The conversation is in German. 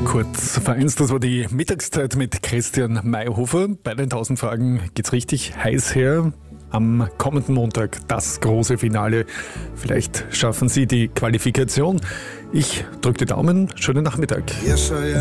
Kurz vor 1, das war die Mittagszeit mit Christian Mayhofer. Bei den 1000 Fragen geht's richtig heiß her. Am kommenden Montag das große Finale. Vielleicht schaffen Sie die Qualifikation. Ich drücke die Daumen. Schönen Nachmittag.